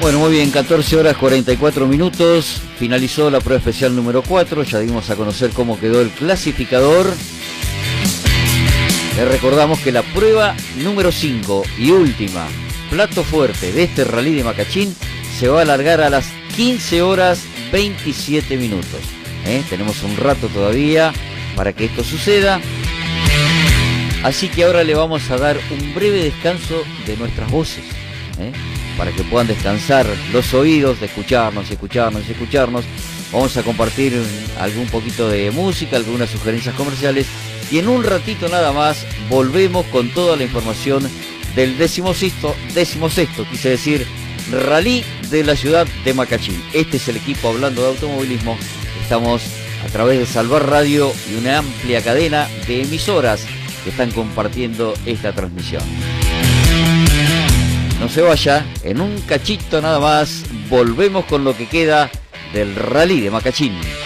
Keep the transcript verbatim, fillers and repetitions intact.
Bueno, muy bien, catorce horas cuarenta y cuatro minutos, finalizó la prueba especial número cuatro, ya dimos a conocer cómo quedó el clasificador. Les recordamos que la prueba número cinco y última, plato fuerte de este rally de Macachín, se va a alargar a las quince horas veintisiete minutos. ¿Eh? Tenemos un rato todavía para que esto suceda. Así que ahora le vamos a dar un breve descanso de nuestras voces, ¿eh? para que puedan descansar los oídos de escucharnos, escucharnos, escucharnos. Vamos a compartir algún poquito de música, algunas sugerencias comerciales y en un ratito nada más volvemos con toda la información del decimosexto, decimosexto, quise decir, Rally de la ciudad de Macachín. Este es el equipo hablando de automovilismo. Estamos a través de Salvar Radio y una amplia cadena de emisoras que están compartiendo esta transmisión. No se vaya, en un cachito nada más volvemos con lo que queda del Rally de Macachín.